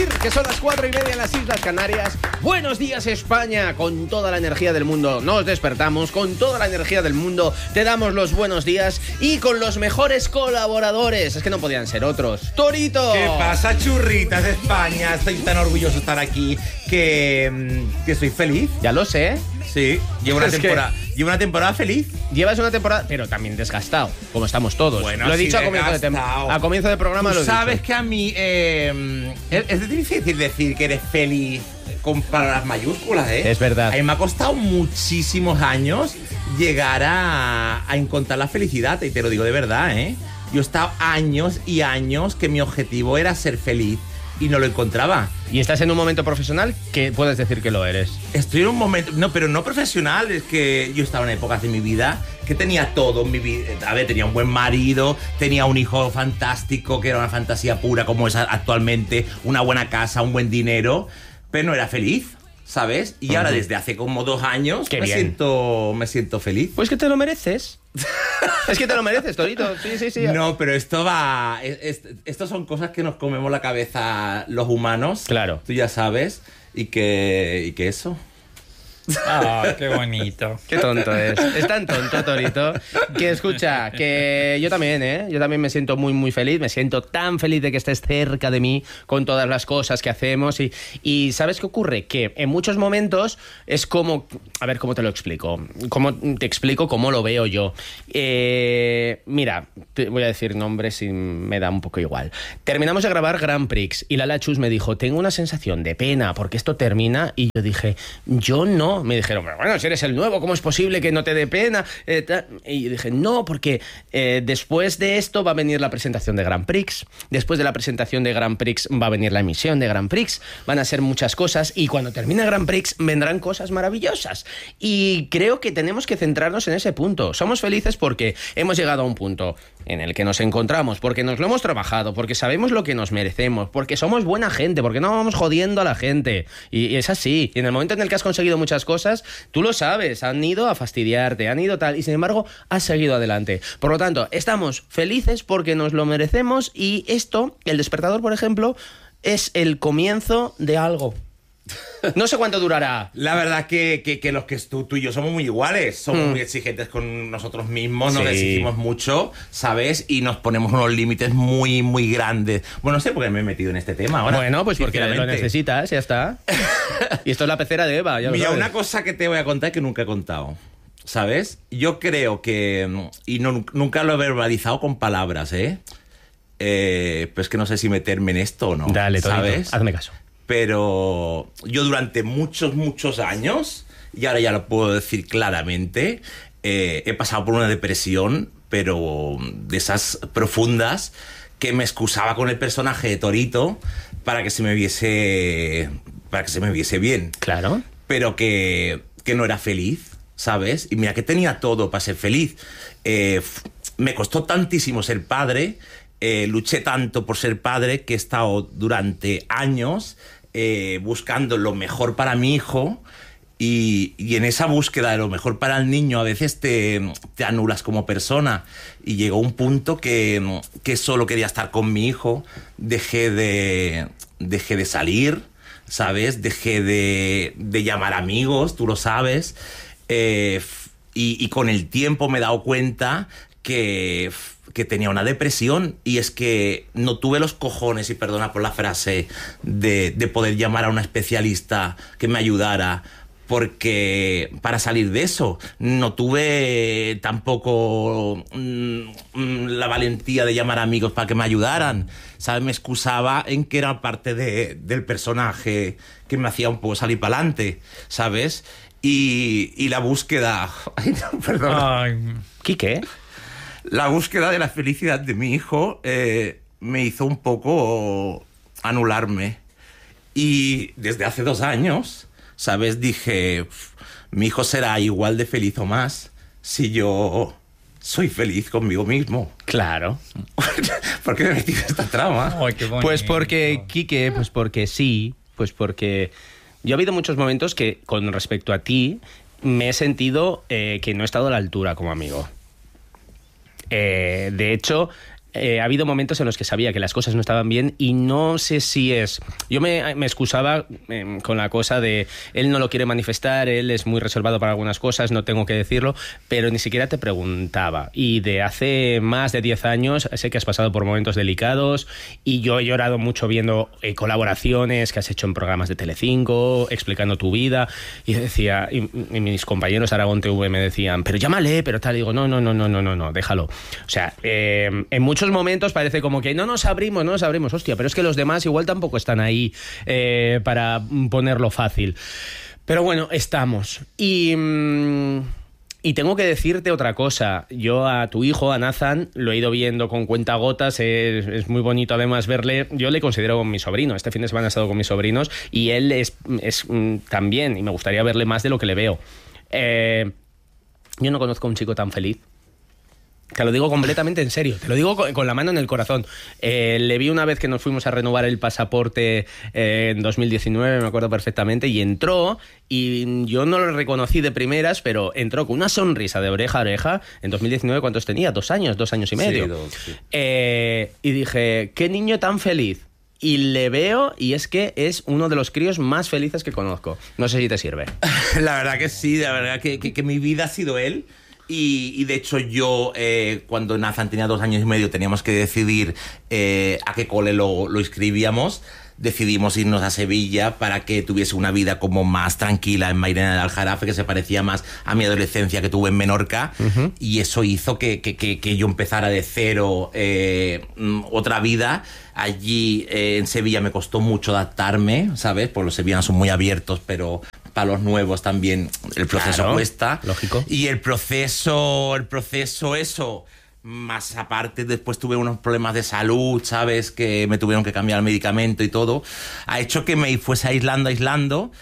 Que son las 4:30 en las Islas Canarias. Buenos días, España. Con toda la energía del mundo nos despertamos. Con toda la energía del mundo te damos los buenos días. Y con los mejores colaboradores. Es que no podían ser otros. ¡Torito! ¿Qué pasa, churritas de España? Estoy tan orgulloso de estar aquí que estoy feliz. Ya lo sé. Sí, llevo una temporada feliz. Llevas una temporada, pero también desgastado, como estamos todos. Bueno, lo he sí, dicho a comienzo de programa. Tú lo he sabes dicho. que a mí es difícil decir que eres feliz con palabras mayúsculas, ¿eh? Es verdad. A mí me ha costado muchísimos años llegar a encontrar la felicidad, y te lo digo de verdad, ¿eh? Yo he estado años y años que mi objetivo era ser feliz y no lo encontraba. ¿Y estás en un momento profesional que puedes decir que lo eres? Estoy en un momento, no, pero no profesional, es que yo estaba en épocas de mi vida que tenía todo en mi vida. A ver, tenía un buen marido, tenía un hijo fantástico, que era una fantasía pura como es actualmente, una buena casa, un buen dinero, pero no era feliz, ¿sabes? Y ahora desde hace como 2 años me siento feliz. Pues que te lo mereces. Es que te lo mereces, Torito. Sí. No, pero esto esto son cosas que nos comemos la cabeza los humanos. Claro. Tú ya sabes. Y que eso. Ah, qué bonito. Qué tonto es. Es tan tonto, Torito, que escucha, que yo también, ¿eh? Yo también me siento muy, muy feliz. Me siento tan feliz de que estés cerca de mí con todas las cosas que hacemos. Y ¿sabes qué ocurre? Que en muchos momentos es como... A ver, ¿cómo te lo explico? Te explico cómo lo veo yo. Mira, te voy a decir nombres y me da un poco igual. Terminamos de grabar Grand Prix y Lala Chus me dijo, tengo una sensación de pena porque esto termina. Y yo dije, yo no. Me dijeron, bueno, si eres el nuevo, ¿cómo es posible que no te dé pena? Y dije, no, porque después de esto va a venir la presentación de Grand Prix. Después de la presentación de Grand Prix va a venir la emisión de Grand Prix. Van a ser muchas cosas y cuando termine Grand Prix vendrán cosas maravillosas. Y creo que tenemos que centrarnos en ese punto. Somos felices porque hemos llegado a un punto en el que nos encontramos, porque nos lo hemos trabajado, porque sabemos lo que nos merecemos, porque somos buena gente, porque no vamos jodiendo a la gente. Y es así. Y en el momento en el que has conseguido muchas cosas, tú lo sabes, han ido a fastidiarte, han ido tal, y sin embargo has seguido adelante. Por lo tanto, estamos felices porque nos lo merecemos y esto, el despertador, por ejemplo, es el comienzo de algo. No sé cuánto durará. La verdad que los que tú y yo somos muy iguales. Somos muy exigentes con nosotros mismos, nos exigimos mucho, ¿sabes? Y nos ponemos unos límites muy, muy grandes. Bueno, no sé por qué me he metido en este tema ahora. Bueno, pues porque lo necesitas, ya está. Y esto es la pecera de Eva, ya lo Mira, sabes. una cosa que te voy a contar que nunca he contado, ¿sabes? Yo creo que... Y nunca lo he verbalizado con palabras, ¿eh? Pues que no sé si meterme en esto o no. Dale, Torito, ¿sabes? hazme caso. Pero yo durante muchos años, y ahora ya lo puedo decir claramente, he pasado por una depresión, pero de esas profundas, que me excusaba con el personaje de Torito para que se me viese bien. Claro. Pero que no era feliz, ¿sabes? Y mira que tenía todo para ser feliz. Me costó tantísimo ser padre, luché tanto por ser padre que he estado durante años buscando lo mejor para mi hijo y en esa búsqueda de lo mejor para el niño a veces te anulas como persona y llegó un punto que solo quería estar con mi hijo, dejé de salir, ¿sabes? Dejé de llamar amigos, tú lo sabes, y con el tiempo me he dado cuenta que tenía una depresión y es que no tuve los cojones, y perdona por la frase, de poder llamar a una especialista que me ayudara para salir de eso. No tuve tampoco la valentía de llamar a amigos para que me ayudaran, ¿sabes? Me excusaba en que era parte del personaje que me hacía un poco salir para adelante, ¿sabes? Y la búsqueda... Ay, no, perdón. Ay, ¿Quique? La búsqueda de la felicidad de mi hijo me hizo un poco anularme. Y desde hace 2 años, ¿sabes? Dije, mi hijo será igual de feliz o más si yo soy feliz conmigo mismo. Claro. ¿Por qué me he metido en esta trama? ay, qué bonito. Pues porque, Quique, pues porque sí, pues porque yo ha habido muchos momentos que con respecto a ti me he sentido que no he estado a la altura como amigo. De hecho, ha habido momentos en los que sabía que las cosas no estaban bien y no sé si es... Yo me excusaba con la cosa de él no lo quiere manifestar, él es muy reservado para algunas cosas, no tengo que decirlo, pero ni siquiera te preguntaba. Y de hace más de 10 años sé que has pasado por momentos delicados y yo he llorado mucho viendo colaboraciones que has hecho en programas de Telecinco, explicando tu vida, y decía, y mis compañeros Aragón TV me decían, pero llámale, pero tal, y digo, no, déjalo. O sea, en muchos momentos parece como que no nos abrimos, hostia, pero es que los demás igual tampoco están ahí para ponerlo fácil. Pero bueno, estamos. Y tengo que decirte otra cosa. Yo a tu hijo, a Nathan, lo he ido viendo con cuentagotas. Es muy bonito además verle. Yo le considero mi sobrino. Este fin de semana he estado con mis sobrinos y él es también, y me gustaría verle más de lo que le veo. Yo no conozco a un chico tan feliz. Te lo digo completamente en serio, te lo digo con la mano en el corazón. Le vi una vez que nos fuimos a renovar el pasaporte en 2019, me acuerdo perfectamente, y entró, y yo no lo reconocí de primeras, pero entró con una sonrisa de oreja a oreja. En 2019, ¿cuántos tenía? 2 años y medio. Sí. Y dije, qué niño tan feliz. Y le veo, y es que es uno de los críos más felices que conozco. No sé si te sirve. La verdad que sí, la verdad que mi vida ha sido él. Y de hecho yo, cuando Nathan tenía 2 años y medio, teníamos que decidir a qué cole lo inscribíamos. Decidimos irnos a Sevilla para que tuviese una vida como más tranquila en Mairena del Aljarafe, que se parecía más a mi adolescencia que tuve en Menorca. Uh-huh. Y eso hizo que yo empezara de cero otra vida. Allí en Sevilla me costó mucho adaptarme, ¿sabes? Pues los sevillanos son muy abiertos, pero para los nuevos también el proceso cuesta. Lógico. Y el proceso eso... Más aparte, después tuve unos problemas de salud, ¿sabes? Que me tuvieron que cambiar el medicamento y todo. Ha hecho que me fuese aislando.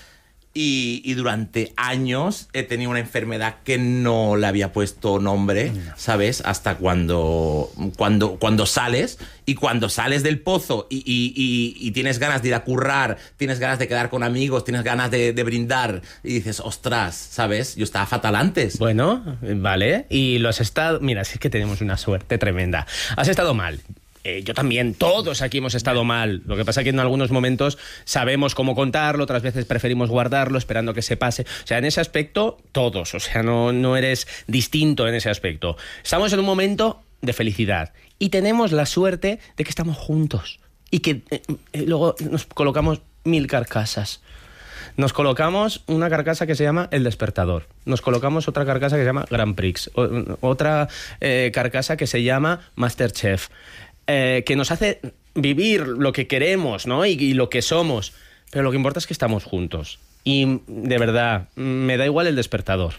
Y durante años he tenido una enfermedad que no le había puesto nombre, ¿sabes? Hasta cuando sales. Y cuando sales del pozo y tienes ganas de ir a currar, tienes ganas de quedar con amigos, tienes ganas de brindar, y dices, ostras, ¿sabes? Yo estaba fatal antes. Bueno, vale. Y lo has estado... Mira, si es que tenemos una suerte tremenda. Has estado mal. Yo también, todos aquí hemos estado mal. Lo que pasa es que en algunos momentos sabemos cómo contarlo, otras veces preferimos guardarlo esperando que se pase. O sea, en ese aspecto, todos. O sea, no eres distinto en ese aspecto. Estamos en un momento de felicidad y tenemos la suerte de que estamos juntos y que luego nos colocamos 1000 carcasas. Nos colocamos una carcasa que se llama El Despertador. Nos colocamos otra carcasa que se llama Grand Prix. Otra carcasa que se llama Masterchef. Que nos hace vivir lo que queremos, ¿no? Y lo que somos. Pero lo que importa es que estamos juntos. Y de verdad, me da igual El Despertador.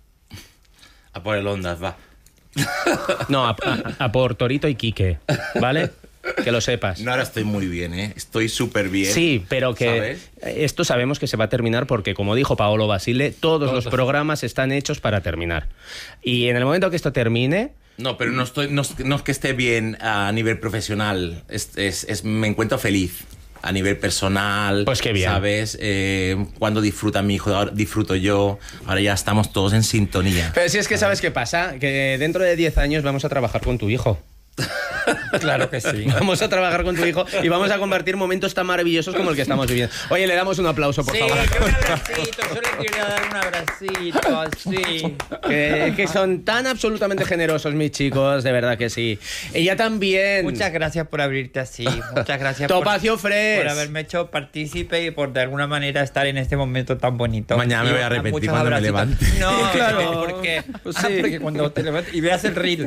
A por el Ondas, va. No, a por Torito y Quique, ¿vale? Que lo sepas. No, ahora estoy muy bien, ¿eh? Estoy súper bien. Sí, pero que ¿sabes? Esto sabemos que se va a terminar porque, como dijo Paolo Basile, todos los programas están hechos para terminar. Y en el momento que esto termine... No, pero no es que esté bien a nivel profesional. Me encuentro feliz. A nivel personal, pues qué bien. ¿Sabes? Cuando disfruta mi hijo, ahora disfruto yo. Ahora ya estamos todos en sintonía. Pero si es que ¿sabes qué pasa? Que dentro de 10 años vamos a trabajar con tu hijo. Claro que sí. Vamos a trabajar con tu hijo y vamos a compartir momentos tan maravillosos como el que estamos viviendo. Oye, le damos un aplauso, por favor. Sí, un abracito. Yo le quería dar un abracito, sí. Que son tan absolutamente generosos, mis chicos, de verdad que sí. Ella también. Muchas gracias por abrirte así. Muchas gracias Topacio Fresh, por haberme hecho partícipe y por de alguna manera estar en este momento tan bonito. Mañana me voy a arrepentir cuando me levante. No, claro. porque, pues sí. porque cuando te levantes y veas el reel.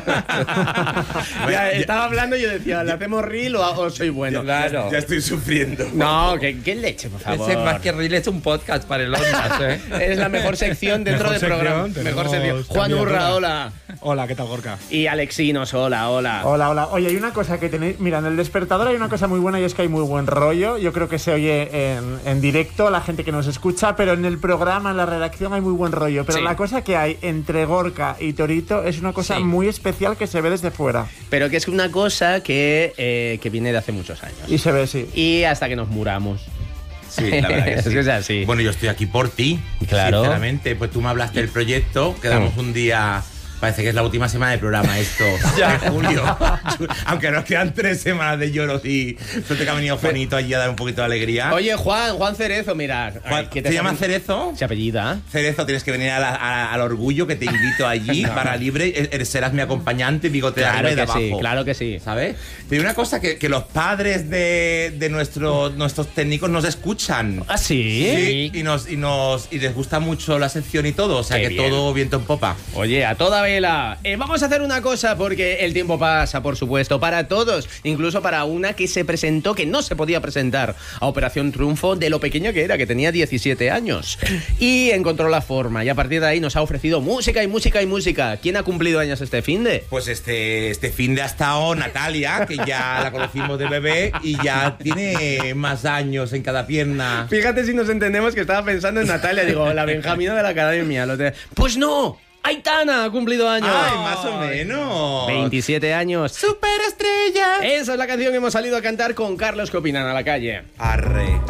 Ya, estaba hablando y yo decía, ¿le hacemos reel o soy bueno? Claro. Ya estoy sufriendo. No, ¿qué leche, por favor? Ese más que reel es un podcast para el Ondas, ¿eh? Es la mejor sección dentro del programa. Mejor sección. Juan Urra, hola. Hola, ¿qué tal, Gorka? Y Alexinos, hola. Hola. Oye, hay una cosa que tenéis... Mira, en El Despertador hay una cosa muy buena y es que hay muy buen rollo. Yo creo que se oye en directo a la gente que nos escucha, pero en el programa, en la redacción, hay muy buen rollo. Pero sí, la cosa que hay entre Gorka y Torito es una cosa muy especial que se ve desde fuera. Pero que es una cosa que viene de hace muchos años. Y se ve, sí. Y hasta que nos muramos. Sí, la verdad que sí. Es que es así. Bueno, yo estoy aquí por ti. Claro. Sinceramente, pues tú me hablaste del proyecto, quedamos un día Parece que es la última semana del programa esto, de julio. Aunque nos quedan 3 semanas de lloros y suerte que ha venido Juanito allí a dar un poquito de alegría. Oye, Juan Cerezo, mira. ¿Se llama Cerezo? Se apellida. Cerezo, tienes que venir al Orgullo, que te invito allí, barra libre. Serás mi acompañante, bigote de arriba y de abajo. Claro que sí. ¿Sabes? Pero una cosa, que los padres de nuestros técnicos nos escuchan. ¿Ah, sí? Sí, y les gusta mucho la sección y todo. O sea, Qué que bien. todo viento en popa. Oye, a toda vela. Vamos a hacer una cosa porque el tiempo pasa, por supuesto, para todos. Incluso para una que se presentó, que no se podía presentar a Operación Triunfo de lo pequeño que era, que tenía 17 años. Y encontró la forma. Y a partir de ahí nos ha ofrecido música y música y música. ¿Quién ha cumplido años este finde? Pues este finde ha estado Natalia, que ya la conocimos de bebé y ya tiene más años en cada pierna. Fíjate si nos entendemos que estaba pensando en Natalia. Digo, la Benjamina de la academia. Pues no, Aitana ha cumplido años. Ay, más o menos. 27 años. ¡Superestrella! Esa es la canción que hemos salido a cantar con Carlos. ¿Qué opinan a la calle? Arre.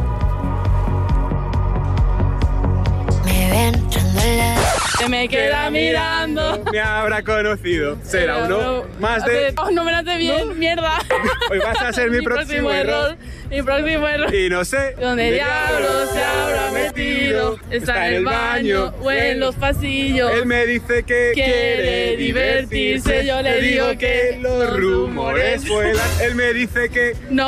Me ven entrando en la... Se me queda mirando. Me habrá conocido. Será uno más de... Oh, no me lo hace bien, mierda. Hoy vas a ser mi próximo error. Mi próximo error. Y no sé ¿Dónde diablos se habrá metido? ¿Está en el baño o en los pasillos? Él me dice que Quiere divertirse, yo le digo que los rumores vuelan. Él me dice que no